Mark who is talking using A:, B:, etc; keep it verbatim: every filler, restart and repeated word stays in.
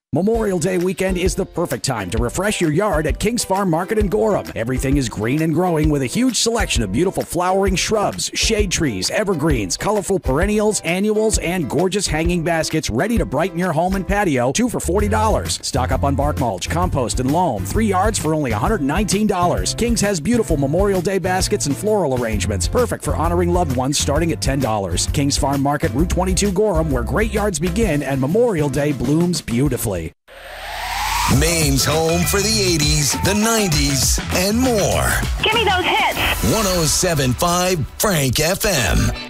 A: Memorial Day weekend is the perfect time to refresh your yard at King's Farm Market in Gorham. Everything is green and growing with a huge selection of beautiful flowering shrubs, shade trees, evergreens, colorful perennials, annuals, and gorgeous hanging baskets ready to brighten your home and patio, two for forty dollars. Stock up on bark mulch, compost, and loam, three yards for only one hundred nineteen dollars. King's has beautiful Memorial Day baskets and floral arrangements, perfect for honoring loved ones, starting at ten dollars. King's Farm Market, Route twenty-two, Gorham, where great yards begin and Memorial Day blooms beautifully.
B: Maine's home for the eighties, the nineties, and more.
C: Give me those hits.
B: one oh seven point five Frank F M.